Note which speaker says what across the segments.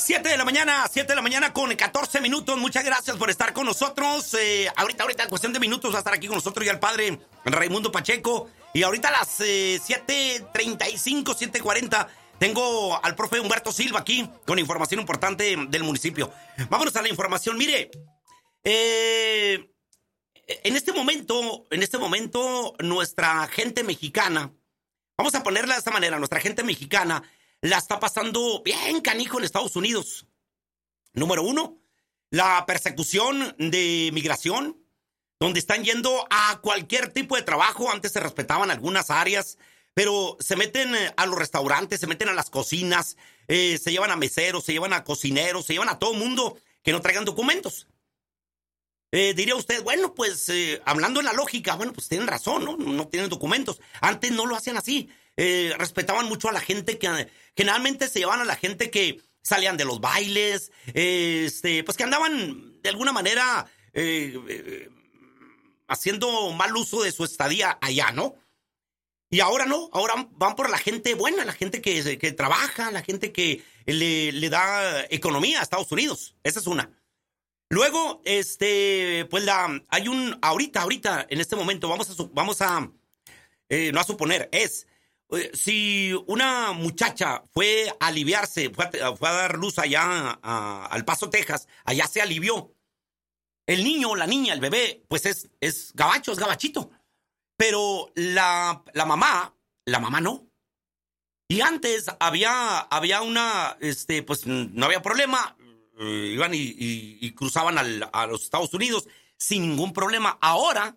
Speaker 1: 7 de la mañana con 14 minutos. Muchas gracias por estar con nosotros. Ahorita, en cuestión de minutos, va a estar aquí con nosotros ya el padre Raimundo Pacheco. Y ahorita a las 7:35, 7:40, tengo al profe Humberto Silva aquí con información importante del municipio. Vámonos a la información. Mire, en este momento, nuestra gente mexicana, vamos a ponerla de esta manera, nuestra gente mexicana la está pasando bien canijo en Estados Unidos. Número 1, la persecución de migración, donde están yendo a cualquier tipo de trabajo. Antes se respetaban algunas áreas, pero se meten a los restaurantes, se meten a las cocinas, se llevan a meseros, se llevan a cocineros, se llevan a todo mundo que no traigan documentos. Diría usted, bueno, pues hablando en la lógica, bueno, pues tienen razón, ¿no? No tienen documentos. Antes no lo hacían así. Respetaban mucho a la gente que generalmente se llevaban a la gente que salían de los bailes, pues que andaban de alguna manera haciendo mal uso de su estadía allá, ¿no? Y ahora no, ahora van por la gente buena, la gente que trabaja, la gente que le da economía a Estados Unidos. Esa es una. Luego, pues hay ahorita, en este momento, vamos a no a suponer, si una muchacha fue a aliviarse, fue a dar luz allá al Paso, Texas, allá se alivió. El niño, la niña, el bebé, pues es gabacho, es gabachito. Pero la mamá no. Y antes había una, pues no había problema. Iban y cruzaban a los Estados Unidos sin ningún problema. Ahora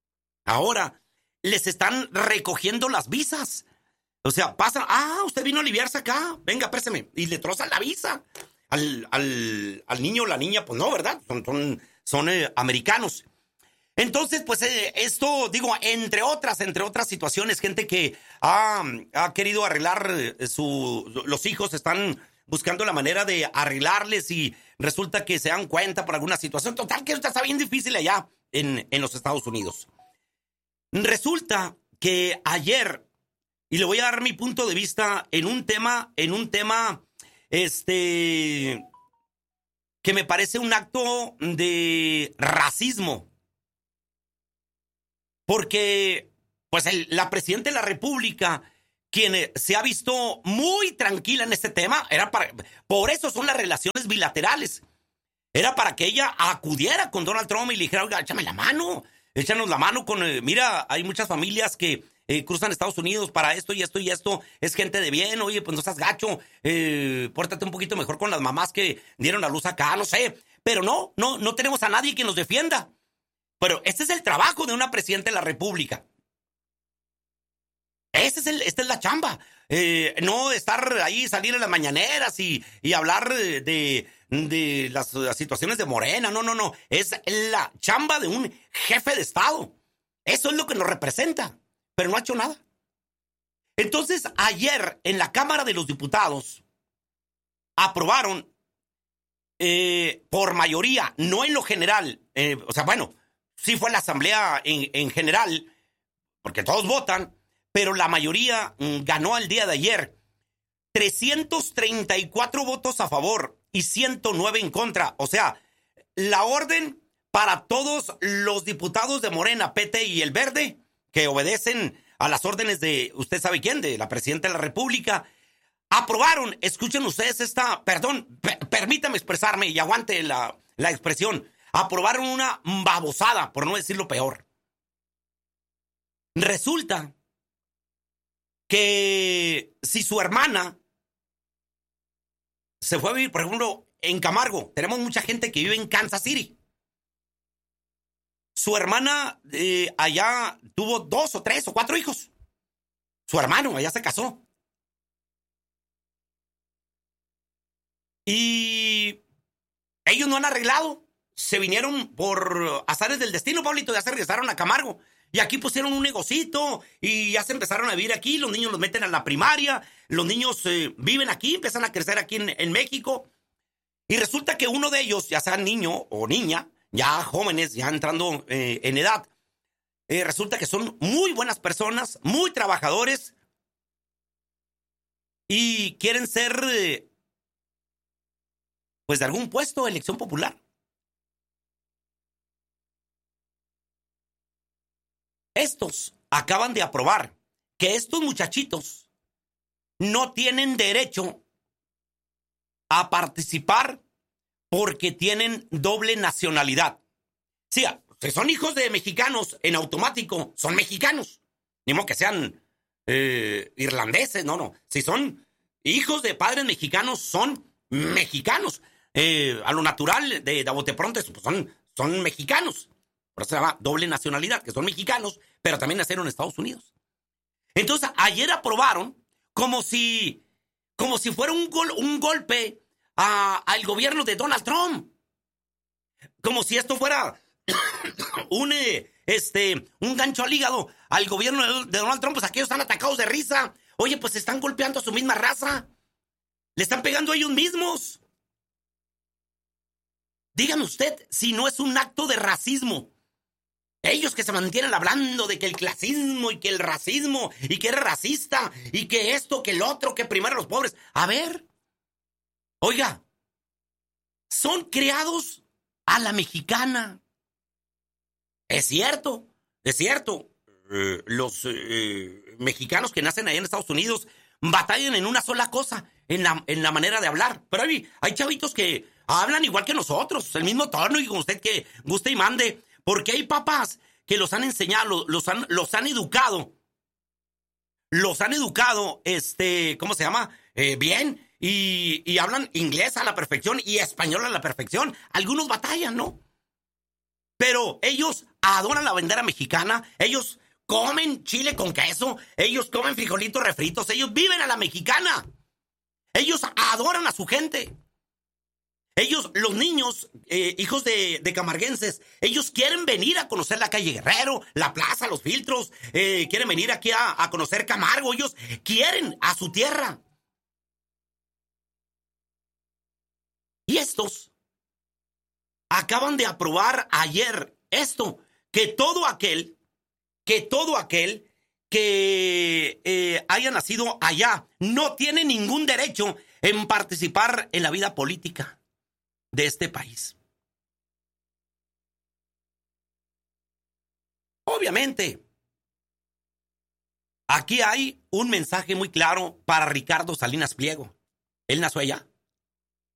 Speaker 1: les están recogiendo las visas. O sea, pasan, usted vino a aliviarse acá, venga, présteme. Y le trozan la visa al niño o la niña, pues no, ¿verdad? Son americanos. Entonces, pues esto, digo, entre otras situaciones, gente que ha querido arreglar los hijos están buscando la manera de arreglarles y resulta que se dan cuenta por alguna situación. Total, que está bien difícil allá en los Estados Unidos. Resulta que ayer, y le voy a dar mi punto de vista en un tema, que me parece un acto de racismo. Porque, pues, la presidenta de la República, quien se ha visto muy tranquila en este tema, por eso son las relaciones bilaterales. Era para que ella acudiera con Donald Trump y le dijera, oiga, échanos la mano mira, hay muchas familias que cruzan Estados Unidos para esto y esto y esto, es gente de bien, oye, pues no seas gacho, pórtate un poquito mejor con las mamás que dieron la luz acá, no sé, pero no tenemos a nadie que nos defienda. Pero este es el trabajo de una presidenta de la República. Esta es la chamba. No estar ahí, salir en las mañaneras y hablar de las situaciones de Morena. No. Es la chamba de un jefe de Estado. Eso es lo que nos representa. Pero no ha hecho nada. Entonces, ayer en la Cámara de los Diputados aprobaron por mayoría, no en lo general, sí fue la asamblea en general, porque todos votan, pero la mayoría ganó al día de ayer. 334 votos a favor y 109 en contra. O sea, la orden para todos los diputados de Morena, PT y el Verde, que obedecen a las órdenes de, usted sabe quién, de la presidenta de la República, aprobaron, escuchen ustedes permítame expresarme y aguante la expresión, aprobaron una babosada, por no decir lo peor. Resulta que si su hermana se fue a vivir, por ejemplo, en Camargo, tenemos mucha gente que vive en Kansas City. Su hermana allá tuvo 2 o 3 o 4 hijos. Su hermano allá se casó. Y ellos no han arreglado. Se vinieron por azares del destino, Pablito, ya se regresaron a Camargo. Y aquí pusieron un negocito y ya se empezaron a vivir aquí. Los niños los meten a la primaria. Los niños viven aquí, empiezan a crecer aquí en México. Y resulta que uno de ellos, ya sea niño o niña, ya jóvenes, ya entrando en edad, resulta que son muy buenas personas, muy trabajadores y quieren ser pues de algún puesto de elección popular. Estos acaban de aprobar que estos muchachitos no tienen derecho a participar porque tienen doble nacionalidad. Sí, si son hijos de mexicanos, en automático son mexicanos. Ni modo que sean irlandeses, no. Si son hijos de padres mexicanos, son mexicanos. A lo natural, de bote pronto, pues son mexicanos. Por eso se llama doble nacionalidad, que son mexicanos, pero también nacieron en Estados Unidos. Entonces, ayer aprobaron como si fuera un golpe al gobierno de Donald Trump. Como si esto fuera un gancho al hígado al gobierno de Donald Trump. Pues aquellos están atacados de risa. Oye, pues están golpeando a su misma raza. Le están pegando a ellos mismos. Dígame usted si no es un acto de racismo. Ellos que se mantienen hablando de que el clasismo y que el racismo y que es racista y que esto, que el otro, que primero los pobres. A ver, oiga, son criados a la mexicana. Es cierto. Los mexicanos que nacen allá en Estados Unidos batallan en una sola cosa, en la manera de hablar. Pero hay chavitos que hablan igual que nosotros, el mismo tono y con usted que guste y mande. Porque hay papás que los han enseñado, los han educado. Los han educado, ¿cómo se llama? Bien. Y hablan inglés a la perfección y español a la perfección. Algunos batallan, ¿no? Pero ellos adoran la bandera mexicana. Ellos comen chile con queso. Ellos comen frijolitos refritos. Ellos viven a la mexicana. Ellos adoran a su gente. Ellos, los niños, hijos de camarguenses, ellos quieren venir a conocer la calle Guerrero, la plaza, los filtros, quieren venir aquí a conocer Camargo, ellos quieren a su tierra. Y estos acaban de aprobar ayer esto, que todo aquel que haya nacido allá no tiene ningún derecho en participar en la vida política de este país. Obviamente, aquí hay un mensaje muy claro para Ricardo Salinas Pliego. Él nació allá.